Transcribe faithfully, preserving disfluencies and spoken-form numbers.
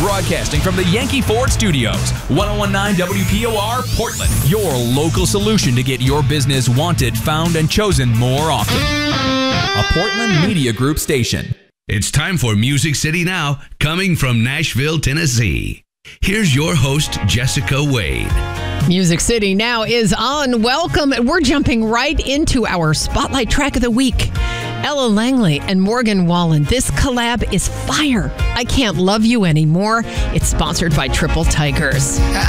Broadcasting from the Yankee Ford Studios, ten nineteen W P O R, Portland. Your local solution to get your business wanted, found, and chosen more often. A Portland Media Group station. It's time for Music City Now, coming from Nashville, Tennessee. Here's your host, Jessica Wade. Music City Now is on. Welcome. We're jumping right into our Spotlight Track of the Week. Ella Langley and Morgan Wallen. This collab is fire. I Can't Love You Anymore. It's sponsored by Triple Tigers.